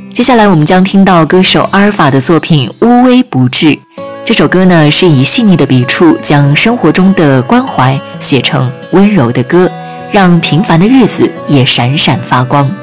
接下来我们将听到歌手阿尔法的作品《无微不至》。这首歌呢，是以细腻的笔触将生活中的关怀写成温柔的歌，让平凡的日子也闪闪发光。